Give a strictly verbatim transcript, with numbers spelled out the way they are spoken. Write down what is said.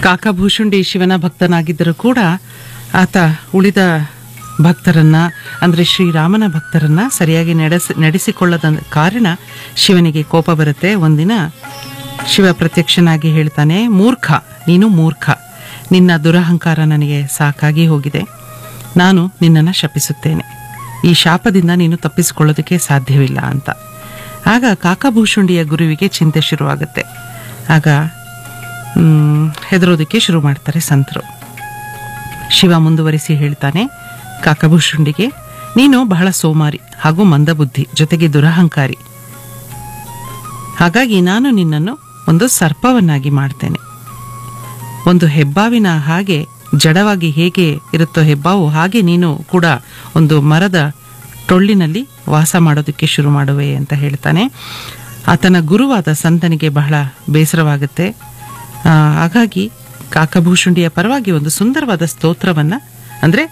ಕಾಕಭೂಷುಂಡಿ ಶಿವನ ಭಕ್ತನಾಗಿದ್ದರೂ ಕೂಡ ಆತ ಉಳಿದ ಭಕ್ತರನ್ನ ಅಂದ್ರೆ ಶ್ರೀರಾಮನ ಭಕ್ತರನ್ನ ಸರಿಯಾಗಿ ನಡೆಸಿ ನಡೆಸಿಕೊಳ್ಳದ ಕಾರಣ ಶಿವನಿಗೆ ಕೋಪ ಬರುತ್ತೆ. ಒಂದಿನ ಶಿವ ಪ್ರತ್ಯಕ್ಷನಾಗಿ ಹೇಳ್ತಾನೆ, ಮೂರ್ಖ, ನೀನು ಮೂರ್ಖ, ನಿನ್ನ ದುರಹಂಕಾರ ನನಗೆ ಸಾಕಾಗಿ ಹೋಗಿದೆ, ನಾನು ನಿನ್ನನ್ನು ಶಪಿಸುತ್ತೇನೆ, ಈ ಶಾಪದಿಂದ ನೀನು ತಪ್ಪಿಸಿಕೊಳ್ಳೋದಕ್ಕೆ ಸಾಧ್ಯವಿಲ್ಲ ಅಂತ. ಆಗ ಕಾಕಭೂಷುಂಡಿಯ ಗುರುವಿಗೆ ಚಿಂತೆ ಶುರುವಾಗುತ್ತೆ. ಆಗ ಹೆದರೋದಕ್ಕೆ ಶುರು ಮಾಡ್ತಾರೆ ಸಂತರು. ಶಿವ ಮುಂದುವರಿಸಿ ಹೇಳ್ತಾನೆ ಕಾಕಭೂಷುಂಡಿಗೆ, ನೀನು ಬಹಳ ಸೋಮಾರಿ ಹಾಗೂ ಮಂದಬುದ್ಧಿ, ಜೊತೆಗೆ ದುರಹಂಕಾರಿ. ಹಾಗಾಗಿ ನಾನು ನಿನ್ನನ್ನು ಒಂದು ಸರ್ಪವನ್ನಾಗಿ ಮಾಡ್ತೇನೆ. ಒಂದು ಹೆಬ್ಬಾವಿನ ಹಾಗೆ ಜಡವಾಗಿ ಹೇಗೆ ಇರುತ್ತೋ ಹೆಬ್ಬಾವು, ಹಾಗೆ ನೀನು ಕೂಡ ಒಂದು ಮರದ ಟೊಳ್ಳಿನಲ್ಲಿ ವಾಸ ಮಾಡೋದಕ್ಕೆ ಶುರು ಮಾಡುವೆ ಅಂತ ಹೇಳ್ತಾನೆ. ಆತನ ಗುರುವಾದ ಸಂತನಿಗೆ ಬಹಳ ಬೇಸರವಾಗುತ್ತೆ. ಹಾಗಾಗಿ ಕಾಕಭೂಷುಂಡಿಯ ಪರವಾಗಿ ಒಂದು ಸುಂದರವಾದ ಸ್ತೋತ್ರವನ್ನ, ಅಂದ್ರೆ